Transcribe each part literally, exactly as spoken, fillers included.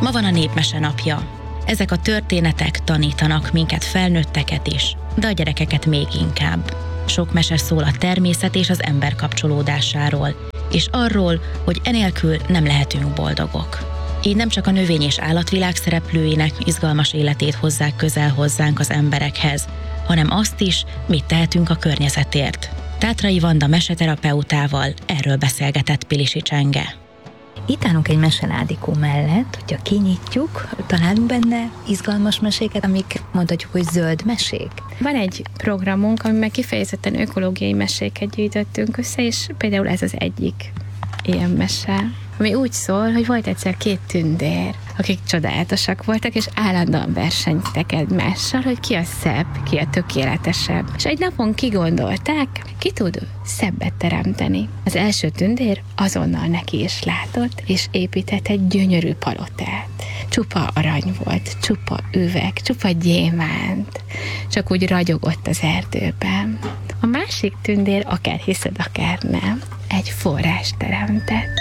Ma van a Népmese napja. Ezek a történetek tanítanak minket felnőtteket is, de a gyerekeket még inkább. Sok mese szól a természet és az ember kapcsolódásáról, és arról, hogy enélkül nem lehetünk boldogok. Így nem csak a növény- és állatvilág szereplőinek izgalmas életét hozzák közel hozzánk az emberekhez, hanem azt is, mit tehetünk a környezetért. Tátrai Vanda meseterapeutával erről beszélgetett Pilisi Csenge. Itt állunk egy meseládikó mellett, hogyha kinyitjuk, találunk benne izgalmas meséket, amik mondhatjuk, hogy zöld mesék. Van egy programunk, amiben kifejezetten ökológiai meséket gyűjtöttünk össze, és például ez az egyik ilyen mese, ami úgy szól, hogy volt egyszer két tündér, akik csodálatosak voltak, és állandóan versenytek egymással, hogy ki a szebb, ki a tökéletesebb. És egy napon kigondolták, ki tud szebbet teremteni. Az első tündér azonnal neki is látott, és épített egy gyönyörű palotát. Csupa arany volt, csupa üveg, csupa gyémánt, csak úgy ragyogott az erdőben. A másik tündér, akár hiszed, akár nem, egy forrást teremtett.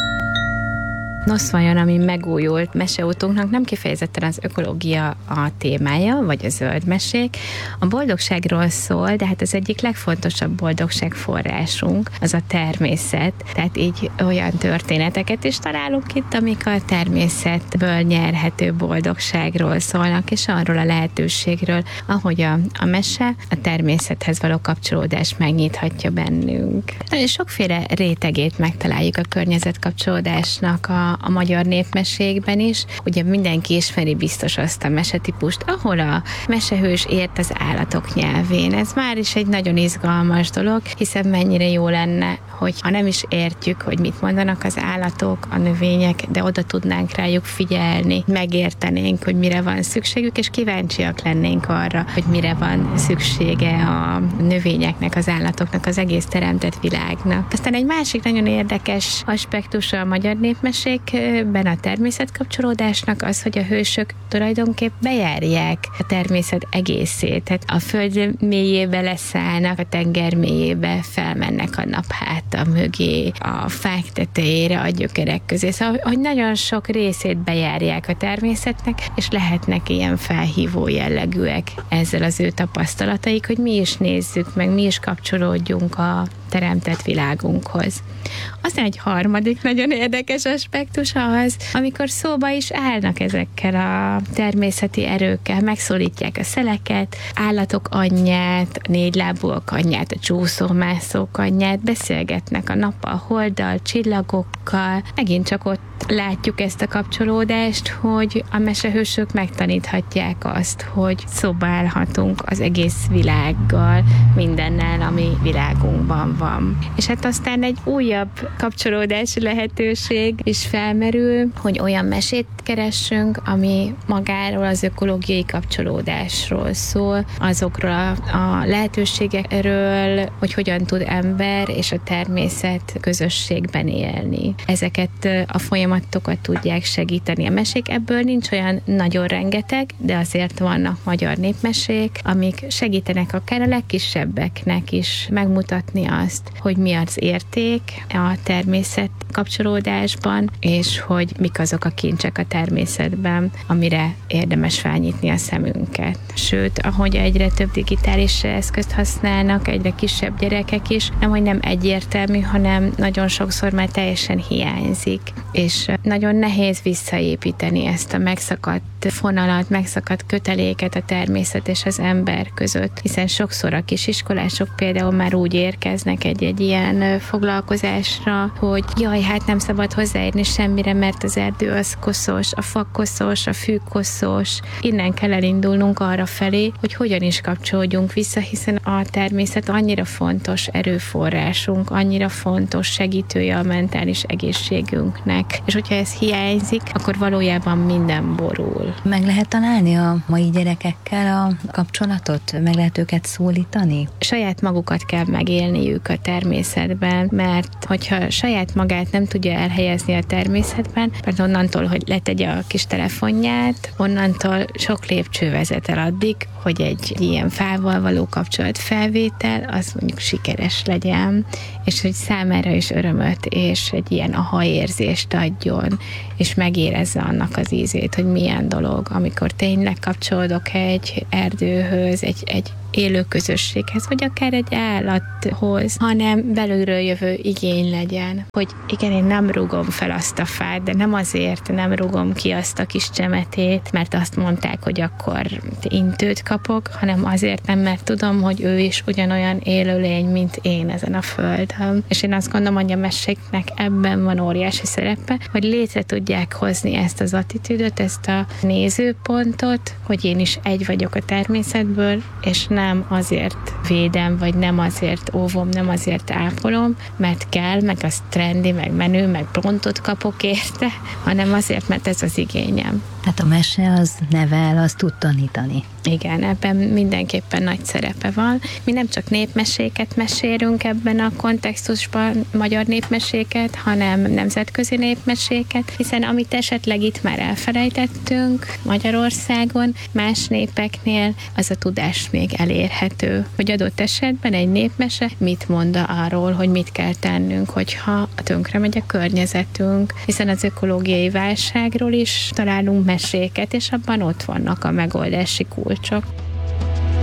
Nos, vajon, ami megújult meseautónknak nem kifejezetten az ökológia a témája, vagy a zöld mesék. A boldogságról szól, de hát az egyik legfontosabb boldogság forrásunk az a természet. Tehát így olyan történeteket is találunk itt, amik a természetből nyerhető boldogságról szólnak, és arról a lehetőségről, ahogy a, a mese a természethez való kapcsolódást megnyithatja bennünk. Nagyon sokféle rétegét megtaláljuk a környezetkapcsolódásnak a a magyar népmesékben is. Ugye mindenki ismeri biztos azt a mesetípust, ahol a mesehős ért az állatok nyelvén. Ez már is egy nagyon izgalmas dolog, hiszen mennyire jó lenne, hogy ha nem is értjük, hogy mit mondanak az állatok, a növények, de oda tudnánk rájuk figyelni, megértenénk, hogy mire van szükségük, és kíváncsiak lennénk arra, hogy mire van szüksége a növényeknek, az állatoknak, az egész teremtett világnak. Aztán egy másik nagyon érdekes aspektusa a magyar népmesék ben a természetkapcsolódásnak az, hogy a hősök tulajdonképp bejárják a természet egészét. Tehát a föld mélyébe leszállnak, a tenger mélyébe felmennek a napháta mögé, a fák tetejére, a gyökerek közé. Szóval, hogy nagyon sok részét bejárják a természetnek, és lehetnek ilyen felhívó jellegűek ezzel az ő tapasztalataik, hogy mi is nézzük meg, mi is kapcsolódjunk a teremtett világunkhoz. Aztán egy harmadik nagyon érdekes aspektus az, amikor szóba is állnak ezekkel a természeti erőkkel, megszólítják a szeleket, állatok anyját, a négylábúak anyját, a csúszómászók anyját, beszélgetnek a nappal, holddal, csillagokkal. Megint csak ott látjuk ezt a kapcsolódást, hogy a mesehősök megtaníthatják azt, hogy szóba állhatunk az egész világgal, mindennel, ami világunkban van. És hát aztán egy újabb kapcsolódási lehetőség is felmerül, hogy olyan mesét keressünk, ami magáról az ökológiai kapcsolódásról szól, azokról a, a lehetőségekről, hogy hogyan tud ember és a természet közösségben élni. Ezeket a folyamatokat tudják segíteni a mesék. Ebből nincs olyan nagyon rengeteg, de azért vannak magyar népmesék, amik segítenek akár a legkisebbeknek is megmutatni azt, hogy mi az érték a természet kapcsolódásban, és hogy mik azok a kincsek a természetben, amire érdemes felnyitni a szemünket. Sőt, ahogy egyre több digitális eszközt használnak, egyre kisebb gyerekek is, nem, hogy nem egyértelmű, hanem nagyon sokszor már teljesen hiányzik, és nagyon nehéz visszaépíteni ezt a megszakadt fonalat, megszakadt köteléket a természet és az ember között, hiszen sokszor a kisiskolások például már úgy érkeznek egy-egy ilyen foglalkozásra, hogy jaj, hát nem szabad hozzáérni semmire, mert az erdő az koszos, a fa koszos, a fű koszos. Innen kell elindulnunk arra felé, hogy hogyan is kapcsolódjunk vissza, hiszen a természet annyira fontos erőforrásunk, annyira fontos segítője a mentális egészségünknek. És hogyha ez hiányzik, akkor valójában minden borul. keresztül. Meg lehet találni a mai gyerekekkel a kapcsolatot? Meg lehet őket szólítani? Saját magukat kell megélniük a természetben, mert hogyha saját magát nem tudja elhelyezni a természetben, mert onnantól, hogy letegye a kis telefonját, onnantól sok lépcső vezet el addig, hogy egy ilyen fával való kapcsolatfelvétel az mondjuk sikeres legyen, és hogy számára is örömöt és egy ilyen aha érzést adjon, és megérezze annak az ízét, hogy milyen dolog, amikor tényleg kapcsolódok egy erdőhöz, egy, egy élő közösséghez, vagy akár egy állathoz, hanem belülről jövő igény legyen, hogy igen, én nem rúgom fel azt a fát, de nem azért nem rúgom ki azt a kis csemetét, mert azt mondták, hogy akkor intőt kapok, hanem azért nem, mert tudom, hogy ő is ugyanolyan élőlény, mint én ezen a földön. És én azt gondolom, hogy a meséknek ebben van óriási szerepe, hogy létre tudják hozni ezt az attitűdöt, ezt a nézőpontot, hogy én is egy vagyok a természetből, és nem azért védem, vagy nem azért óvom, nem azért ápolom, mert kell, meg az trendi, meg menő, meg pontot kapok érte, hanem azért, mert ez az igényem. Hát a mese az nevel, az tud tanítani. Igen, ebben mindenképpen nagy szerepe van. Mi nem csak népmeséket mesélünk ebben a kontextusban, magyar népmeséket, hanem nemzetközi népmeséket, hiszen amit esetleg itt már elfelejtettünk Magyarországon, más népeknél, az a tudás még elérhető. Hogy adott esetben egy népmese mit mond arról, hogy mit kell tennünk, hogyha tönkre megy a környezetünk, hiszen az ökológiai válságról is találunk meséket, és abban ott vannak a megoldási kulcsok.